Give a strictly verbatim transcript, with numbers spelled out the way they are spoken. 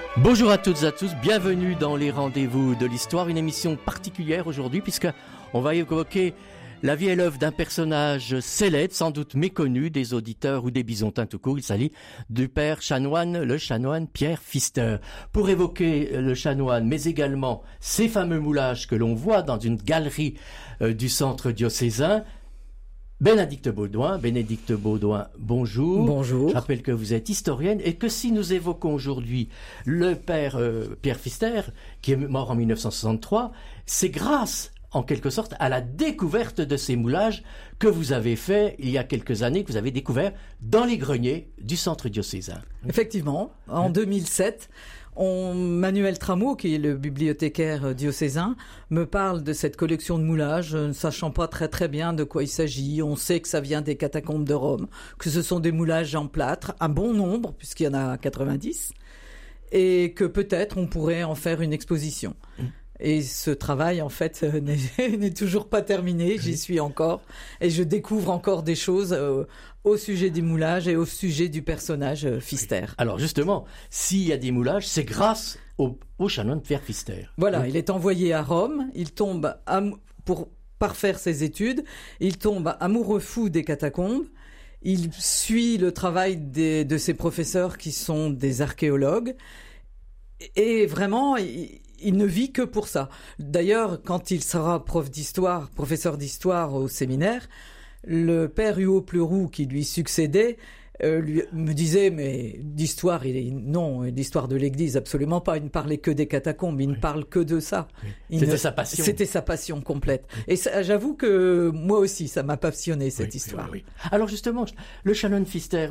Bonjour à toutes et à tous, bienvenue dans les rendez-vous de l'histoire, une émission particulière aujourd'hui puisque on va évoquer la vie et l'œuvre d'un personnage célèbre, sans doute méconnu des auditeurs ou des bisontins tout court. Il s'agit du père chanoine, le chanoine Pierre Pfister. Pour évoquer le chanoine, mais également ces fameux moulages que l'on voit dans une galerie euh, du centre diocésain, Bénédicte Baudouin. Bénédicte Baudouin, bonjour. Bonjour. Je rappelle que vous êtes historienne et que si nous évoquons aujourd'hui le père euh, Pierre Pfister, qui est mort en mille neuf cent soixante-trois, c'est grâce, en quelque sorte, à la découverte de ces moulages que vous avez fait il y a quelques années, que vous avez découvert dans les greniers du centre diocésain. Effectivement, en deux mille sept, on, Manuel Trameau, qui est le bibliothécaire diocésain, me parle de cette collection de moulages, ne sachant pas très très bien de quoi il s'agit. On sait que ça vient des catacombes de Rome, que ce sont des moulages en plâtre, un bon nombre, puisqu'il y en a quatre-vingt-dix, et que peut-être on pourrait en faire une exposition. Mmh. Et ce travail, en fait, n'est, n'est toujours pas terminé. J'y suis encore. Et je découvre encore des choses euh, au sujet des moulages et au sujet du personnage euh, Pfister. Alors justement, s'il y a des moulages, c'est grâce au, au chanoine Pierre Pfister. Voilà, oui. Il est envoyé à Rome. Il tombe am- pour parfaire ses études. Il tombe amoureux fou des catacombes. Il suit le travail des, de ses professeurs qui sont des archéologues. Et vraiment... Il, Il ne vit que pour ça. D'ailleurs, quand il sera prof d'histoire, professeur d'histoire au séminaire, le père Huot Pleuroux, qui lui succédait, euh, lui, me disait, mais d'histoire, il est, non, l'histoire de l'Église, absolument pas. Il ne parlait que des catacombes, il oui. ne parle que de ça. Oui. C'était ne, sa passion. C'était sa passion complète. Oui. Et ça, j'avoue que moi aussi, ça m'a passionné, cette oui, histoire. Oui, oui. Alors justement, le chanoine Pfister,